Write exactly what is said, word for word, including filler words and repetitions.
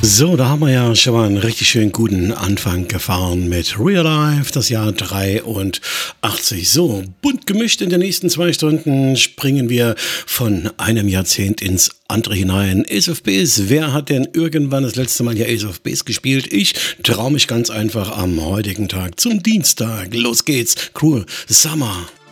So, da haben wir ja schon mal einen richtig schön guten Anfang gefahren mit Real Life, das Jahr dreiundachtzig. So, bunt gemischt in den nächsten zwei Stunden springen wir von einem Jahrzehnt ins andere hinein. Ace of Base, wer hat denn irgendwann das letzte Mal hier Ace of Base gespielt? Ich traue mich ganz einfach am heutigen Tag zum Dienstag. Los geht's, Cruel Summer.